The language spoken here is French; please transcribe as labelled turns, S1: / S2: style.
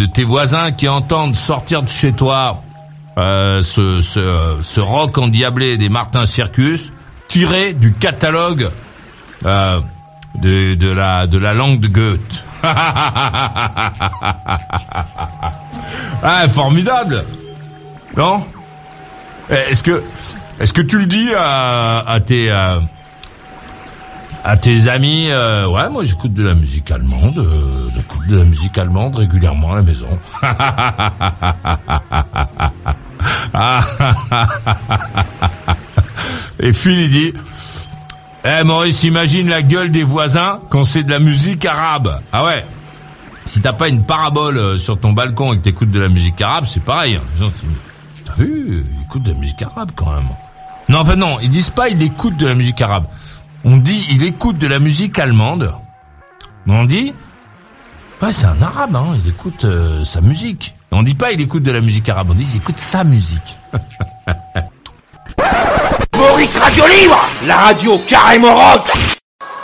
S1: de tes voisins qui entendent sortir de chez toi ce rock endiablé des Martin Circus, tiré du catalogue de la langue de Goethe. Ah, formidable. Non? Est-ce que tu le dis à tes amis? Ouais, moi j'écoute de la musique allemande. J'écoute de la musique allemande régulièrement à la maison. Et Phil il dit: Maurice, imagine la gueule des voisins quand c'est de la musique arabe. Ah ouais. Si t'as pas une parabole sur ton balcon et que t'écoutes de la musique arabe, c'est pareil. T'as vu, il écoute de la musique arabe quand même. Non, enfin non, ils disent pas il écoute de la musique arabe. On dit il écoute de la musique allemande. Mais on dit, ouais, c'est un arabe, hein, il écoute sa musique. Et on dit pas il écoute de la musique arabe, on dit il écoute sa musique.
S2: Maurice Radio Libre, la radio carrément rock.